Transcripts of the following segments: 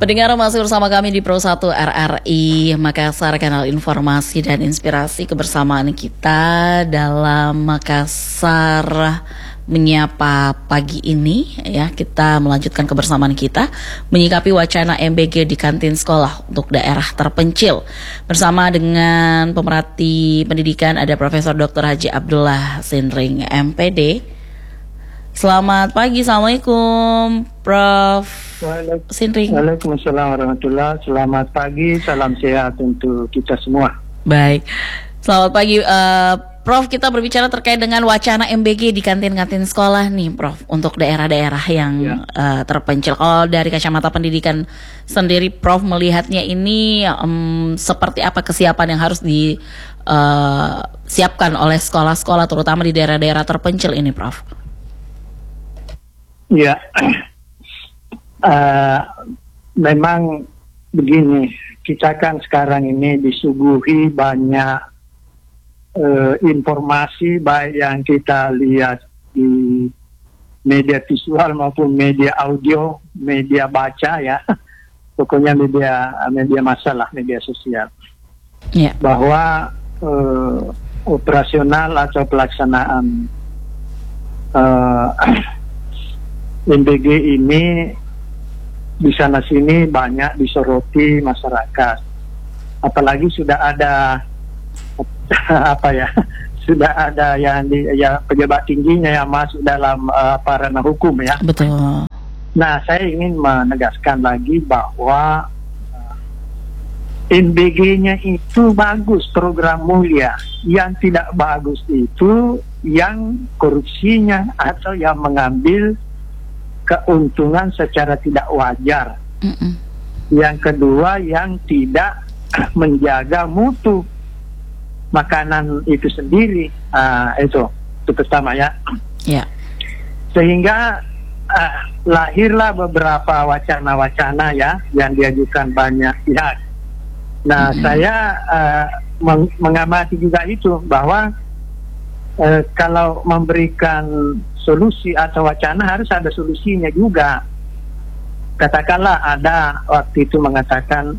Pendengar masih bersama kami di Pro 1 RRI Makassar, kanal informasi dan inspirasi. Kebersamaan kita dalam Makassar Menyapa pagi ini ya, kita melanjutkan kebersamaan kita menyikapi wacana MBG di kantin sekolah untuk daerah terpencil. Bersama dengan pemerhati pendidikan ada Profesor Dr. Haji Abdullah Sinring MPD. Selamat pagi, Assalamualaikum Prof. Sinring. Waalaikumsalam warahmatullahi. Selamat pagi, salam sehat untuk kita semua. Baik, selamat pagi Prof, kita berbicara terkait dengan wacana MBG di kantin-kantin sekolah nih Prof, untuk daerah-daerah yang terpencil. Kalau dari kacamata pendidikan sendiri Prof melihatnya ini seperti apa kesiapan yang harus disiapkan oleh sekolah-sekolah terutama di daerah-daerah terpencil ini Prof? Ya, memang begini, kita kan sekarang ini disuguhi banyak informasi baik yang kita lihat di media visual maupun media audio, media baca ya, pokoknya media masalah, media sosial, bahwa operasional atau pelaksanaan MBG ini di sana sini banyak disoroti masyarakat, apalagi sudah ada sudah ada yang pejabat tingginya yang masuk dalam ranah hukum ya. Betul. Nah, saya ingin menegaskan lagi bahwa MBG-nya itu bagus, program mulia. Yang tidak bagus itu yang korupsinya atau yang mengambil keuntungan secara tidak wajar. Yang kedua, yang tidak menjaga mutu makanan itu sendiri, itu pertama ya. Sehingga lahirlah beberapa wacana-wacana ya yang diajukan banyak pihak. Nah, saya mengamati juga itu bahwa kalau memberikan solusi atau wacana harus ada solusinya juga. Katakanlah ada waktu itu mengatakan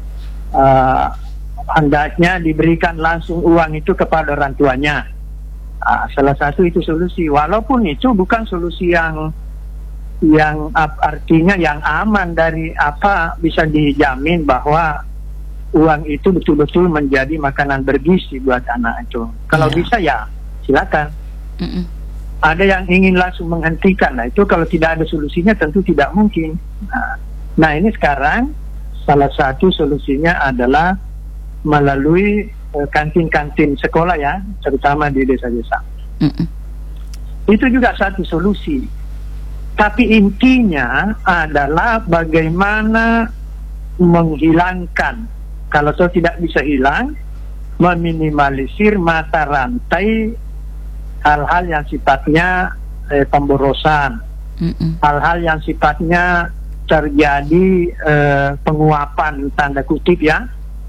hendaknya diberikan langsung uang itu kepada orang tuanya. Salah satu itu solusi, walaupun itu bukan solusi yang artinya yang aman dari bisa dijamin bahwa uang itu betul-betul menjadi makanan bergizi buat anak itu. Kalau bisa ya silakan. Ada yang ingin langsung menghentikan, nah itu kalau tidak ada solusinya tentu tidak mungkin. Nah ini sekarang salah satu solusinya adalah melalui kantin-kantin sekolah ya, terutama di desa-desa. Itu juga satu solusi. Tapi intinya adalah bagaimana menghilangkan, kalau tidak bisa hilang, meminimalisir mata rantai hal-hal yang sifatnya pemborosan, hal-hal yang sifatnya terjadi penguapan tanda kutip ya.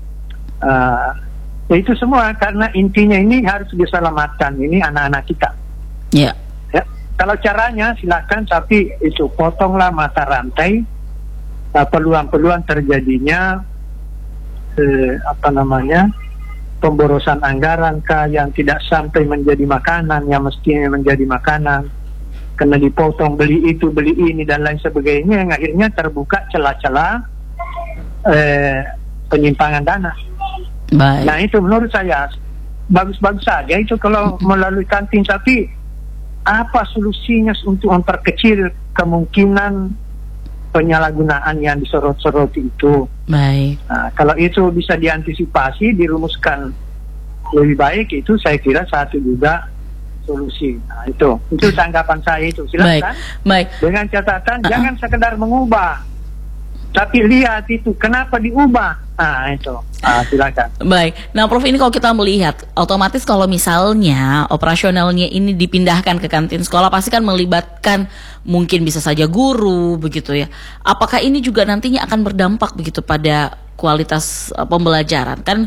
Itu semua karena intinya ini harus diselamatkan ini anak-anak kita. Ya, kalau caranya silakan, tapi itu potonglah mata rantai peluang-peluang terjadinya pemborosan anggaran yang tidak sampai menjadi makanan yang mestinya menjadi makanan, karena dipotong beli itu beli ini dan lain sebagainya, yang akhirnya terbuka celah-celah penyimpangan dana. Baik. Nah itu menurut saya bagus-bagus saja itu kalau melalui kantin, tapi apa solusinya untuk memperkecil kemungkinan penyalahgunaan yang disorot-soroti itu? Baik. Nah, kalau itu bisa diantisipasi, dirumuskan lebih baik, itu saya kira satu juga solusi. Nah itu tanggapan saya itu. Silakan. Baik. Dengan catatan jangan sekedar mengubah, tapi lihat itu kenapa diubah. Nah itu silakan. Baik. Nah Prof, ini kalau kita melihat otomatis kalau misalnya operasionalnya ini dipindahkan ke kantin sekolah, pasti kan melibatkan mungkin bisa saja guru begitu ya. Apakah ini juga nantinya akan berdampak begitu pada kualitas pembelajaran? Kan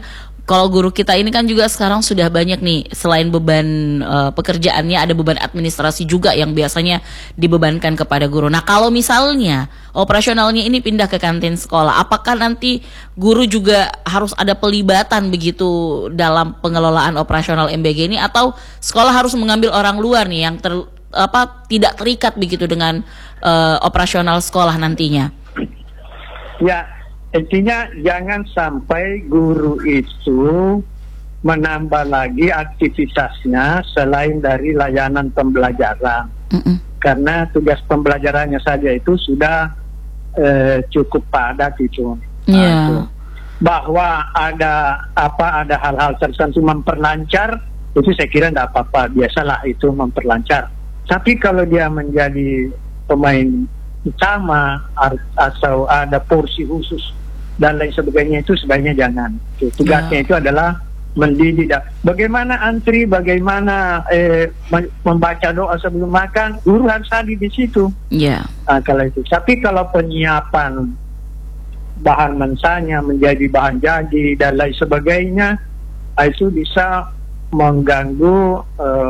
Kalau guru kita ini kan juga sekarang sudah banyak nih, selain beban pekerjaannya, ada beban administrasi juga yang biasanya dibebankan kepada guru. Nah, kalau misalnya operasionalnya ini pindah ke kantin sekolah, apakah nanti guru juga harus ada pelibatan begitu dalam pengelolaan operasional MBG ini, atau sekolah harus mengambil orang luar nih yang tidak terikat begitu dengan operasional sekolah nantinya? Ya, intinya jangan sampai guru itu menambah lagi aktivitasnya selain dari layanan pembelajaran. Karena tugas pembelajarannya saja itu sudah cukup padat itu. Itu. Bahwa ada hal-hal tertentu memperlancar, itu saya kira tidak apa-apa, biasalah itu memperlancar. Tapi kalau dia menjadi pemain utama atau ada porsi khusus dan lain sebagainya, itu sebaiknya jangan. Tugasnya itu adalah mendidik. Bagaimana antri, bagaimana membaca doa sebelum makan, guru harus hadir di situ. Kalau itu. Tapi kalau penyiapan bahan mensanya menjadi bahan jadi dan lain sebagainya, itu bisa mengganggu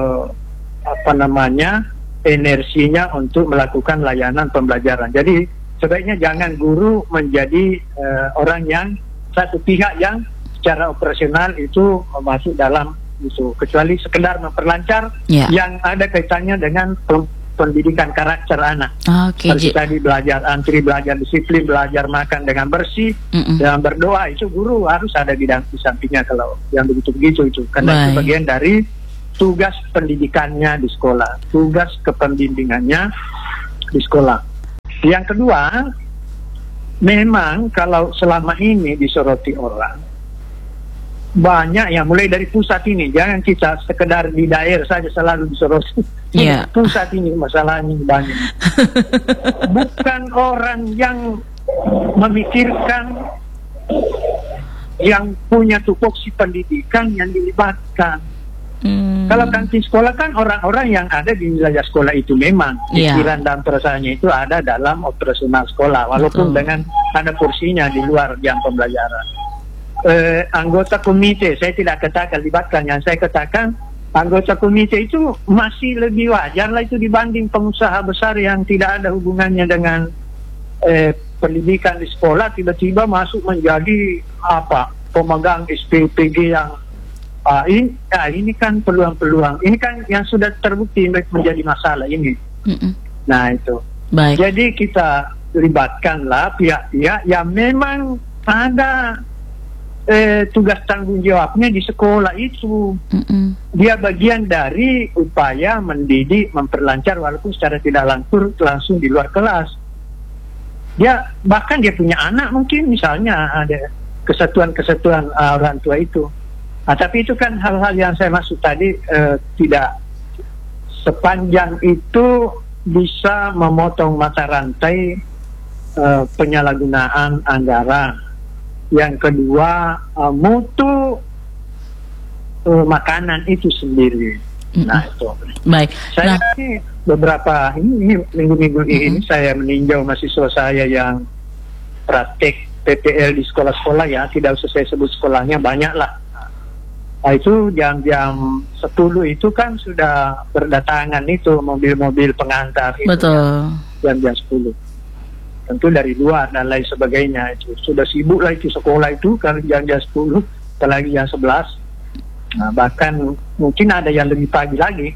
energinya untuk melakukan layanan pembelajaran. Jadi sebaiknya jangan guru menjadi orang yang satu pihak yang secara operasional itu masuk dalam itu, kecuali sekedar memperlancar yang ada kaitannya dengan pendidikan karakter anak. Seperti tadi belajar antri, belajar disiplin, belajar makan dengan bersih, dengan berdoa, itu guru harus ada di sampingnya kalau yang begitu-begitu itu. Karena itu bagian dari tugas pendidikannya di sekolah, tugas kependidikannya di sekolah. Yang kedua, memang kalau selama ini disoroti orang, banyak yang mulai dari pusat ini, jangan kita sekedar di daerah saja selalu disoroti. Pusat ini masalahnya banyak. Bukan orang yang memikirkan, yang punya tupoksi pendidikan yang dilibatkan. Kalau kantin sekolah kan orang-orang yang ada di wilayah sekolah itu memang pikiran dan perasaannya itu ada dalam operasional sekolah, walaupun dengan ada porsinya di luar jam pembelajaran. Anggota komite, saya tidak katakan libatkan, yang saya katakan anggota komite itu masih lebih wajar lah itu dibanding pengusaha besar yang tidak ada hubungannya dengan pendidikan di sekolah, tiba-tiba masuk menjadi pemegang SPPG yang ini kan peluang-peluang, ini kan yang sudah terbukti menjadi masalah ini. Nah itu. Jadi kita libatkanlah pihak-pihak yang memang ada tugas tanggung jawabnya di sekolah itu. Dia bagian dari upaya mendidik, memperlancar walaupun secara tidak langsung di luar kelas. Dia bahkan dia punya anak, mungkin misalnya ada kesatuan-kesatuan orang tua itu. Tapi itu kan hal-hal yang saya maksud tadi, tidak sepanjang itu bisa memotong mata rantai penyalahgunaan anggaran. Yang kedua, mutu makanan itu sendiri. Nah itu. Saya ini beberapa ini minggu-minggu ini saya meninjau mahasiswa saya yang praktek PPL di sekolah-sekolah, ya tidak usah saya sebut sekolahnya, banyak lah. Nah, itu jam-jam 10 itu kan sudah berdatangan itu mobil-mobil pengantar itu. Betul. Jam-jam 10. Tentu dari luar dan lain sebagainya, itu sudah sibuk lah itu sekolah itu kalau jam-jam 10, apalagi jam 11. Bahkan mungkin ada yang lebih pagi lagi.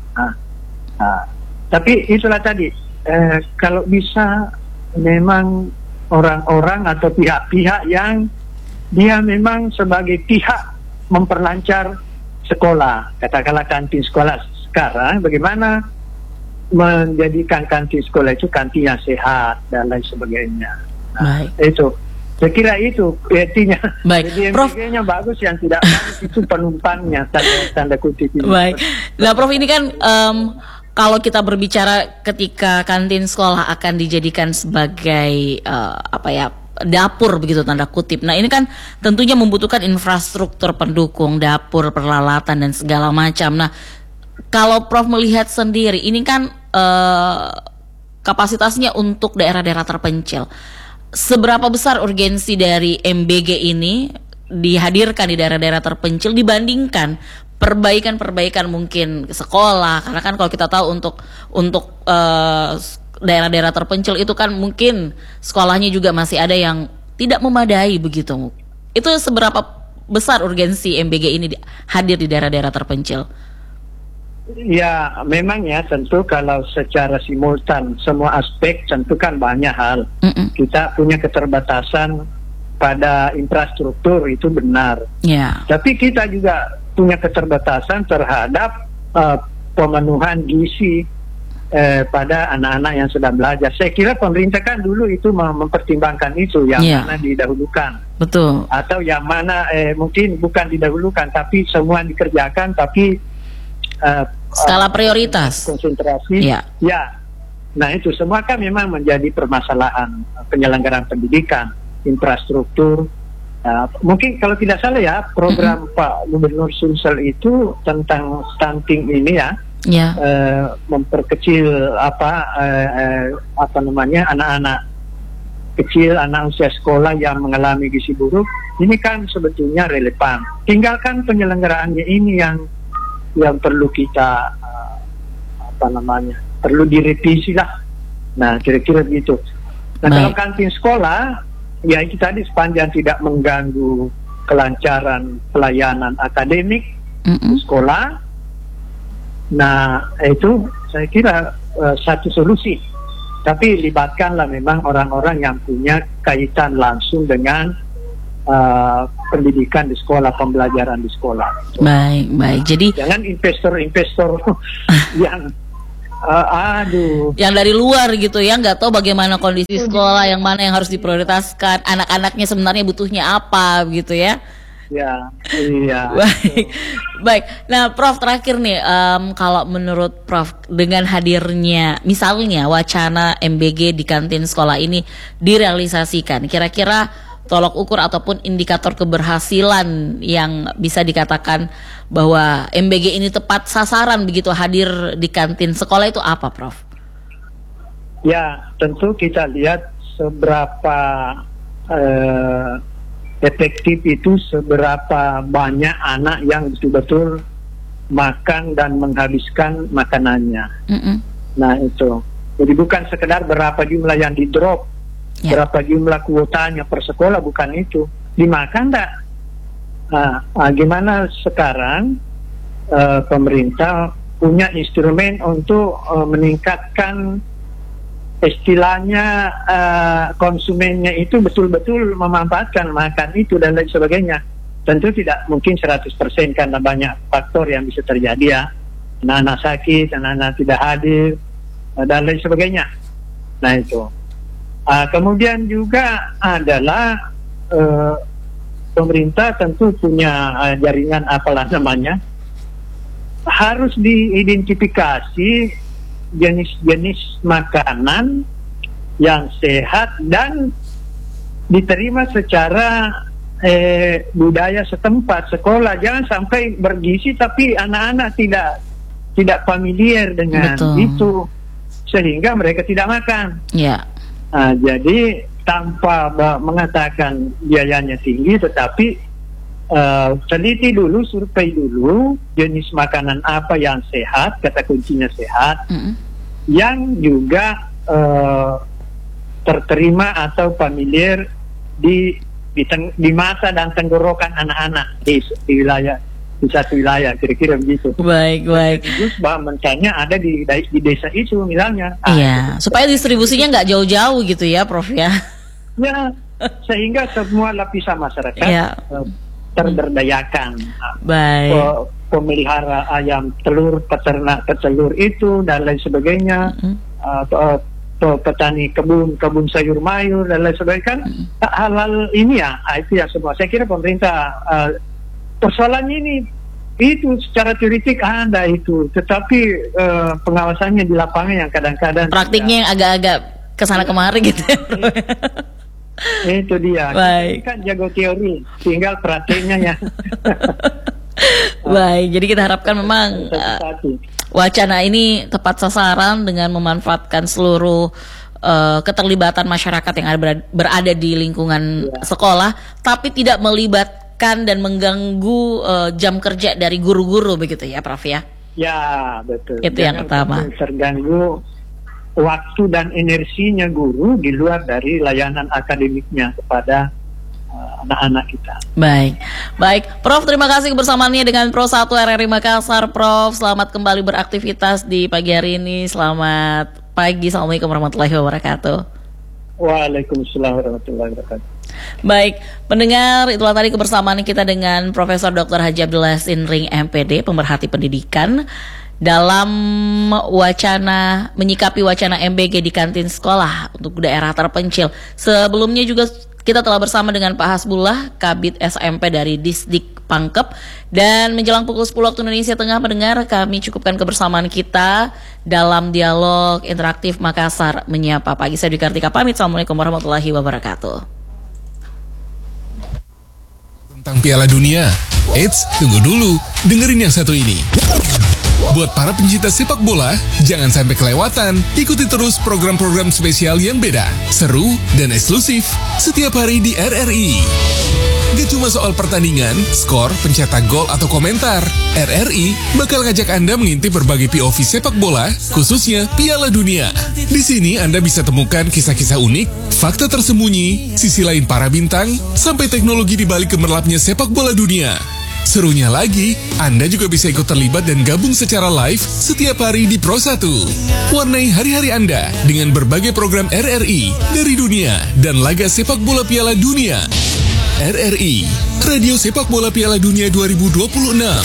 Tapi itulah tadi, kalau bisa memang orang-orang atau pihak-pihak yang dia memang sebagai pihak memperlancar sekolah, katakanlah kantin sekolah sekarang, bagaimana menjadikan kantin sekolah itu kantin yang sehat dan lain sebagainya. Itu, saya kira itu artinya. Jadi MBG-nya bagus, yang tidak bagus itu penumpangnya, tanda kutip ini. Nah, Prof, ini kan kalau kita berbicara ketika kantin sekolah akan dijadikan sebagai dapur begitu tanda kutip. Nah, ini kan tentunya membutuhkan infrastruktur pendukung, dapur, peralatan dan segala macam. Nah, kalau Prof melihat sendiri, ini kan kapasitasnya untuk daerah-daerah terpencil. Seberapa besar urgensi dari MBG ini dihadirkan di daerah-daerah terpencil dibandingkan perbaikan mungkin sekolah, karena kan kalau kita tahu untuk daerah-daerah terpencil itu kan mungkin sekolahnya juga masih ada yang tidak memadai begitu. Itu seberapa besar urgensi MBG ini hadir di daerah-daerah terpencil? Ya, memang ya, tentu kalau secara simultan semua aspek tentu kan banyak hal. Kita punya keterbatasan pada infrastruktur, itu benar. Tapi kita juga punya keterbatasan terhadap pemenuhan gizi pada anak-anak yang sedang belajar. Saya kira pemerintah kan dulu itu mempertimbangkan itu, yang mana didahulukan. Betul. Atau yang mana mungkin bukan didahulukan, tapi semua dikerjakan, tapi skala prioritas, konsentrasi. Nah itu semua kan memang menjadi permasalahan penyelenggaraan pendidikan, infrastruktur. Mungkin kalau tidak salah ya, program Pak Gubernur Sumsel itu tentang stunting ini memperkecil anak-anak kecil, anak usia sekolah yang mengalami gizi buruk. Ini kan sebetulnya relevan. Tinggalkan penyelenggaraannya ini yang perlu kita perlu direvisi lah. Nah, kira-kira begitu. Nah, kalau kantin sekolah, ya itu tadi sepanjang tidak mengganggu kelancaran pelayanan akademik di sekolah. Nah, itu saya kira satu solusi. Tapi libatkanlah memang orang-orang yang punya kaitan langsung dengan pendidikan di sekolah, pembelajaran di sekolah. Baik. Jadi jangan investor yang yang dari luar gitu ya, nggak tahu bagaimana kondisi sekolah, yang mana yang harus diprioritaskan, anak-anaknya sebenarnya butuhnya apa gitu ya. Iya. Baik. Nah, Prof, terakhir nih, kalau menurut Prof, dengan hadirnya misalnya wacana MBG di kantin sekolah ini direalisasikan, kira-kira tolok ukur ataupun indikator keberhasilan yang bisa dikatakan bahwa MBG ini tepat sasaran begitu hadir di kantin sekolah itu apa, Prof? Ya, tentu kita lihat seberapa efektif itu, seberapa banyak anak yang betul-betul makan dan menghabiskan makanannya. Nah itu, jadi bukan sekedar berapa jumlah yang di drop, berapa jumlah kuotanya per sekolah, bukan itu. Dimakan enggak? Gimana sekarang pemerintah punya instrumen untuk meningkatkan istilahnya konsumennya itu betul-betul memanfaatkan makan itu dan lain sebagainya. Tentu tidak mungkin 100% karena banyak faktor yang bisa terjadi ya. Anak-anak sakit, anak-anak tidak hadir, dan lain sebagainya. Nah itu. Kemudian juga adalah pemerintah tentu punya jaringan apalah namanya, harus diidentifikasi jenis-jenis makanan yang sehat dan diterima secara budaya setempat sekolah. Jangan sampai bergizi tapi anak-anak tidak familiar dengan itu sehingga mereka tidak makan. Jadi tanpa mengatakan biayanya tinggi, tetapi teliti dulu, survei dulu jenis makanan apa yang sehat, kata kuncinya sehat, yang juga terterima atau familiar di mata dan tenggorokan anak-anak di wilayah, di satu wilayah, kira-kira begitu. Baik. Terus bahan mentahnya ada di desa itu misalnya. Iya, supaya distribusinya nggak jauh-jauh gitu ya, Prof ya. Ya, sehingga semua lapisan masyarakat terberdayakan. Baik. Pemelihara ayam telur, peternak petelur itu dan lain sebagainya. Petani kebun sayur mayur dan lain sebagainya. Hal-hal ini ya, itu ya semua. Saya kira pemerintah persoalannya ini itu secara teoretik ada itu, tetapi pengawasannya di lapangan yang kadang-kadang praktiknya yang agak-agak kesana kemari gitu. Itu dia. Baik. Kan jago teori, tinggal praktiknya ya. Baik, jadi kita harapkan memang wacana ini tepat sasaran dengan memanfaatkan seluruh keterlibatan masyarakat yang berada di lingkungan sekolah, tapi tidak melibatkan menekan dan mengganggu jam kerja dari guru-guru begitu ya Prof ya? Ya, betul. Itu yang utama. Terganggu waktu dan energinya guru di luar dari layanan akademiknya kepada anak-anak kita. Baik, Prof, terima kasih kebersamaannya dengan Pro 1 RRI Makassar, Prof. Selamat kembali beraktivitas di pagi hari ini. Selamat pagi, Assalamualaikum warahmatullahi wabarakatuh. Waalaikumsalam warahmatullahi wabarakatuh. Baik, pendengar, itulah tadi kebersamaan kita dengan Profesor Dr. Haji Abdullah Sinring MPD, pemerhati pendidikan, dalam menyikapi wacana MBG di kantin sekolah untuk daerah terpencil. Sebelumnya juga kita telah bersama dengan Pak Hasbullah, Kabid SMP dari Disdik Pangkep. Dan menjelang pukul 10 waktu Indonesia Tengah, pendengar, kami cukupkan kebersamaan kita dalam dialog interaktif Makassar Menyapa Pagi. Saya Dwi Kartika pamit. Assalamualaikum warahmatullahi wabarakatuh. Tentang Piala Dunia, eits, tunggu dulu, dengerin yang satu ini. Buat para pencinta sepak bola, jangan sampai kelewatan. Ikuti terus program-program spesial yang beda, seru, dan eksklusif setiap hari di RRI. Gak cuma soal pertandingan, skor, pencetak gol, atau komentar. RRI bakal ngajak Anda mengintip berbagai POV sepak bola, khususnya Piala Dunia. Di sini Anda bisa temukan kisah-kisah unik, fakta tersembunyi, sisi lain para bintang, sampai teknologi di balik gemerlapnya sepak bola dunia. Serunya lagi, Anda juga bisa ikut terlibat dan gabung secara live setiap hari di Pro 1. Warnai hari-hari Anda dengan berbagai program RRI dari dunia dan laga sepak bola Piala Dunia. RRI, Radio Sepak Bola Piala Dunia 2026.